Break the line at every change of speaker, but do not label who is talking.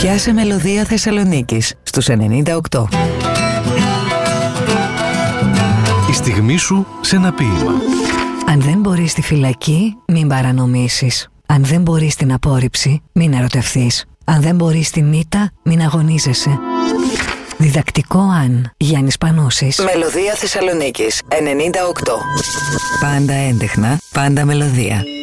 Πιάσε μελωδία Θεσσαλονίκης στους 98.
Η στιγμή σου σε ένα ποίημα.
Αν δεν μπορείς τη φυλακή, μην παρανομήσεις. Αν δεν μπορείς την απόρριψη, μην ερωτευθείς. Αν δεν μπορείς τη μύτα, μην αγωνίζεσαι. Διδακτικό αν. Γιάννης Πανούσης.
Μελωδία Θεσσαλονίκης 98. Πάντα έντεχνα, πάντα μελωδία.